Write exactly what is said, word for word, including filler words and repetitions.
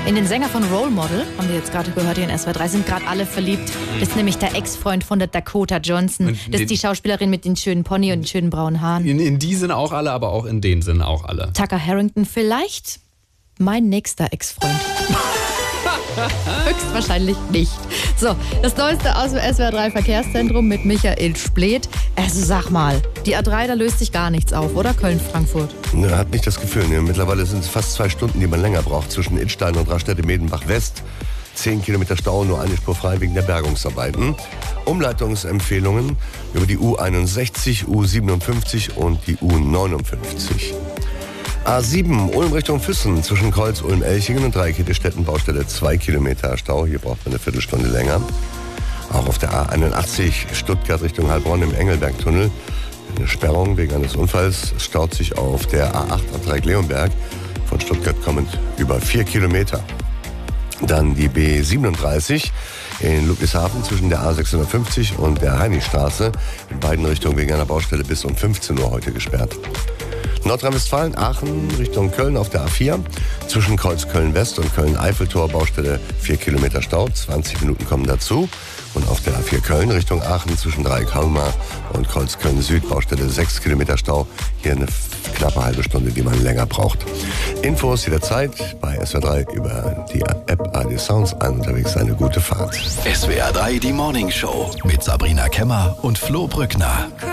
In den Sänger von Role Model, haben wir jetzt gerade gehört hier in S W R drei, sind gerade alle verliebt. Das ist nämlich der Ex-Freund von der Dakota Johnson. Das ist die Schauspielerin mit den schönen Pony und den schönen braunen Haaren. In, in die sind auch alle, aber auch in den sind auch alle. Tucker Harrington, vielleicht mein nächster Ex-Freund. Höchstwahrscheinlich nicht. So, das Neueste aus dem S W R drei Verkehrszentrum mit Michael Spleth. Also sag mal, die A drei, da löst sich gar nichts auf, oder? Köln-Frankfurt. Ne, hat nicht das Gefühl. Ne? Mittlerweile sind es fast zwei Stunden, die man länger braucht zwischen Idstein und Raststätte-Medenbach-West. Zehn Kilometer Stau, nur eine Spur frei wegen der Bergungsarbeiten. Umleitungsempfehlungen über die U einundsechzig, U siebenundfünfzig und die U neunundfünfzig. A sieben, Ulm Richtung Füssen, zwischen Kreuz, Ulm, Elchingen und Dreikäthe-Städten, Baustelle zwei Kilometer Stau. Hier braucht man eine Viertelstunde länger. Auch auf der A einundachtzig, Stuttgart Richtung Heilbronn im Engelbergtunnel. Eine Sperrung wegen eines Unfalls. Es staut sich auf der A acht am Dreieck Leonberg. Von Stuttgart kommend über vier Kilometer. Dann die B siebenunddreißig in Ludwigshafen zwischen der A sechshundertfünfzig und der Heinichstraße. In beiden Richtungen wegen einer Baustelle bis um fünfzehn Uhr heute gesperrt. Nordrhein-Westfalen, Aachen Richtung Köln auf der A vier. Zwischen Kreuz Köln-West und Köln-Eiffeltor Baustelle vier Kilometer Stau. zwanzig Minuten kommen dazu. Und auf der A vier Köln Richtung Aachen zwischen Dreieck-Halma und Kreuz Köln-Süd Baustelle sechs Kilometer Stau. Hier eine knappe halbe Stunde, die man länger braucht. Infos jederzeit bei S W R drei über die App A D Sounds. Ein unterwegs, eine gute Fahrt. S W R drei, die Morning Show mit Sabrina Kemmer und Flo Brückner.